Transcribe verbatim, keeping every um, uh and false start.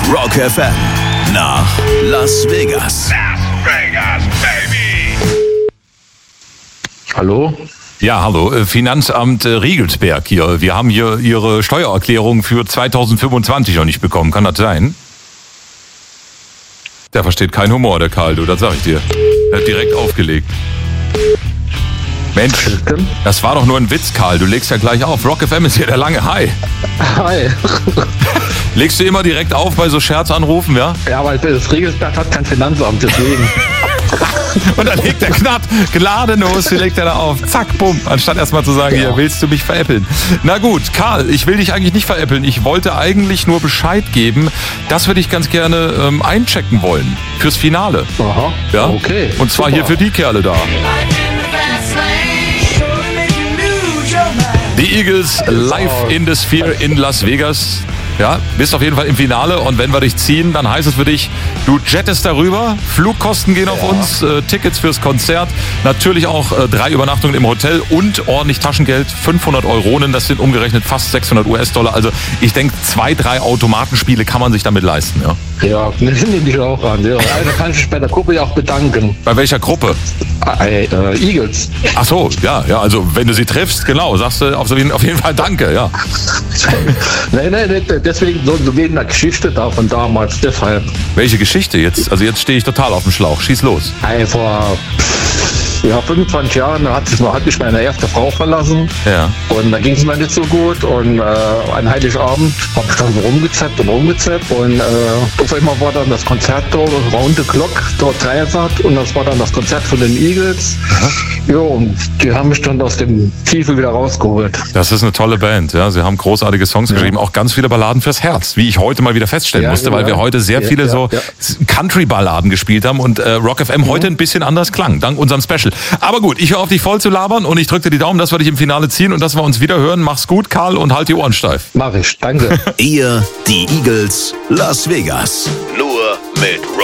Rock F M nach Las Vegas. Las Vegas, baby! Hallo? Ja, hallo, Finanzamt Riegelsberg hier. Wir haben hier Ihre Steuererklärung für zweitausendfünfundzwanzig noch nicht bekommen. Kann das sein? Der versteht keinen Humor, der Karl, du, das sag ich dir. Er hat direkt aufgelegt. Mensch, das war doch nur ein Witz, Karl. Du legst ja gleich auf. Rock F M ist hier der lange Hi. Hi. Legst du immer direkt auf bei so Scherzanrufen, ja? Ja, weil das Riegelsberg hat kein Finanzamt, deswegen. Und dann legt er knapp, gnadenlos, wie legt er da auf. Zack, bumm. Anstatt erstmal zu sagen, ja. Hier, willst du mich veräppeln? Na gut, Karl, ich will dich eigentlich nicht veräppeln. Ich wollte eigentlich nur Bescheid geben, dass wir dich ganz gerne ähm, einchecken wollen. Fürs Finale. Aha, ja? Okay. Und zwar super. Hier für die Kerle da. Die Eagles live in the Sphere in Las Vegas. Ja, bist auf jeden Fall im Finale und wenn wir dich ziehen, dann heißt es für dich, du jettest darüber, Flugkosten gehen auf ja. uns, äh, Tickets fürs Konzert, natürlich auch äh, drei Übernachtungen im Hotel und ordentlich Taschengeld, fünfhundert Euronen, das sind umgerechnet fast sechshundert US-Dollar. Also ich denke, zwei, drei Automatenspiele kann man sich damit leisten. Ja, ja, das nehme ich auch an. Ja. Da kann ich mich bei der Gruppe ja auch bedanken. Bei welcher Gruppe? Äh, äh, Eagles. Ach so, ja, ja, also wenn du sie triffst, genau, sagst du auf jeden Fall Danke, ja. Nein, nein, nein. Deswegen so wegen der Geschichte da von damals, deshalb. Welche Geschichte jetzt? Also jetzt stehe ich total auf dem Schlauch. Schieß los. Hey, vor ja, fünfundzwanzig Jahren hat, sich, hat mich meine erste Frau verlassen. Ja. Und da ging es mir nicht so gut. Und äh, an Heiligabend habe ich dann so rumgezappt und rumgezappt. Und äh, auf einmal war dann das Konzert dort, Round the Clock, dort Dreiersat. Und das war dann das Konzert von den Eagles. Ja. Ja, und die haben mich dann aus dem Tiefe wieder rausgeholt. Das ist eine tolle Band. Ja, sie haben großartige Songs ja. geschrieben, auch ganz viele Balladen fürs Herz, wie ich heute mal wieder feststellen ja, musste, genau. weil wir heute sehr viele ja, so ja. Country-Balladen gespielt haben und äh, Rock F M mhm. heute ein bisschen anders klang, dank unserem Special. Aber gut, ich höre auf dich voll zu labern und ich drücke dir die Daumen, dass wir dich im Finale ziehen und dass wir uns wieder hören. Mach's gut, Karl, und halt die Ohren steif. Mach ich, danke. Ihr, die Eagles, Las Vegas. Nur mit Rock